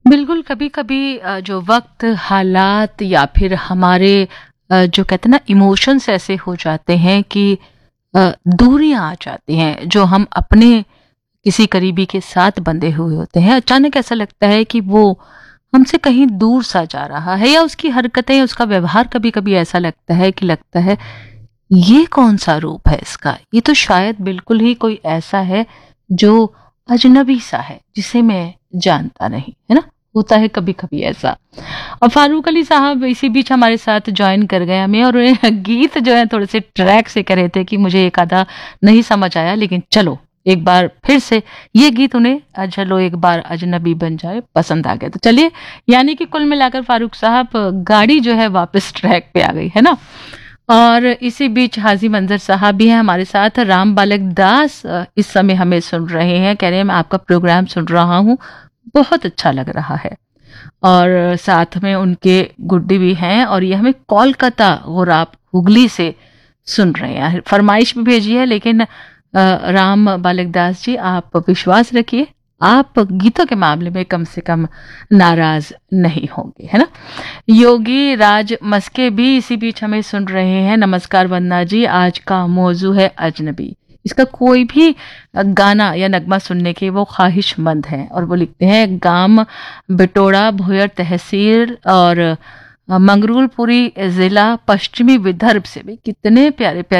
बिल्कुल, कभी-कभी जो वक़्त, हालात या फिर हमारे जो कहते हैं ना इमोशंस ऐसे हो जाते हैं कि दूरियाँ आ जाती हैं, जो हम अपने किसी करीबी के साथ बंधे हुए होते हैं। अचानक ऐसा लगता है कि वो हमसे कहीं दूर सा जा रहा है या उसकी हरकतें, उसका व्यवहार कभी-कभी ऐसा लगता है ये कौन-सा रूप है इसका? ये तो शायद बिल्कुल ही कोई ऐसा है जो अजनबी-सा है, जिसे मैं जानता नहीं, है ना? होता है कभी-कभी ऐसा। और फारूक अली साहब इसी बीच हमारे साथ जॉइन कर गए हमें और गीत जो है थोड़े-से ट्रैक से कह रहे थे कि मुझे एक आधा नहीं समझ आया, लेकिन चलो एक बार फिर से ये गीत उन्हें चलो एक बार अजनबी बन जाए पसंद आ गया। तो चलिए, यानी कि कुल मिलाकर फारूक साहब गाड़ी जो है वापस ट्रैक पे आ गई, है ना? और इसी बीच हाजी मंजर साहब भी हैं हमारे साथ। राम बालक दास इस समय हमें सुन रहे हैं, कह रहे हैं मैं आपका प्रोग्राम सुन रहा हूँ, बहुत अच्छा लग रहा है। और साथ में उनके गुड्डी भी हैं और ये हमें कोलकाता और आप हुगली से सुन रहे हैं। फरमाइश भी भेजी है, लेकिन राम बालक दास जी आप विश्वास रखिए, आप गीतों के मामले में कम से कम नाराज नहीं होंगे, है ना? योगी राज मस्के भी इसी बीच हमें सुन रहे हैं। नमस्कार वंदना जी, आज का मौजू है अजनबी। इसका कोई भी गाना या नगमा सुनने के वो ख्वाहिशमंद हैं और वो लिखते हैं गांव बिटोड़ा भोयर तहसील और मंगरूलपुरी जिला पश्चिमी विदर्भ से भी कितने प्यारे प्यारे